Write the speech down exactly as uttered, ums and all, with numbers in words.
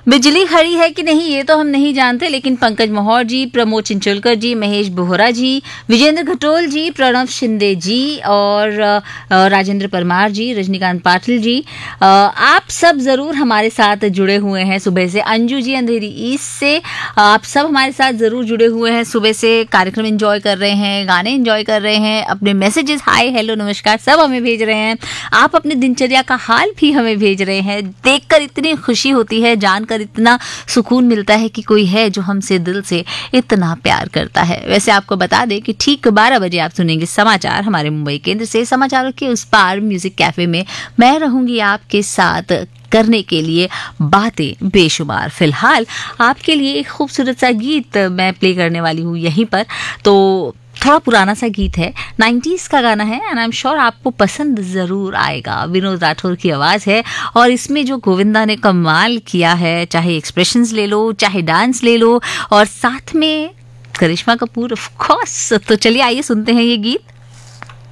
बिजली खड़ी है कि नहीं ये तो हम नहीं जानते, लेकिन पंकज मोहर जी, प्रमोद चिंचोलकर जी, महेश बोहरा जी, विजेंद्र घटोल जी, प्रणव शिंदे जी और अ, राजेंद्र परमार जी, रजनीकांत पाटिल जी, अ, आप सब जरूर हमारे साथ जुड़े हुए हैं सुबह से। अंजू जी अंधेरी ईस्ट से, आप सब हमारे साथ जरूर जुड़े हुए हैं सुबह से, कार्यक्रम एंजॉय कर रहे हैं, गाने एंजॉय कर रहे हैं, अपने मैसेजेस हाय हेलो नमस्कार सब हमें भेज रहे हैं। आप अपने दिनचर्या का हाल भी हमें भेज रहे हैं। देखकर इतनी खुशी होती है, जानकर इतना सुकून मिलता है कि कोई है जो हमसे दिल से इतना प्यार करता है। वैसे आपको बता दें कि ठीक बारह बजे आप सुनेंगे समाचार हमारे मुंबई केंद्र से। समाचारों के उस पार म्यूजिक कैफे में मैं रहूंगी आपके साथ करने के लिए बातें बेशुमार। फिलहाल आपके लिए एक खूबसूरत सा गीत मैं प्ले करने वाली हूँ यहीं पर। तो थोड़ा पुराना सा गीत है, नाइन्टीज़ का गाना है एंड आई एम श्योर आपको पसंद ज़रूर आएगा। विनोद राठौर की आवाज़ है और इसमें जो गोविंदा ने कमाल किया है, चाहे एक्सप्रेशंस ले लो, चाहे डांस ले लो, और साथ में करिश्मा कपूर ऑफ कोर्स। तो चलिए आइए सुनते हैं ये गीत।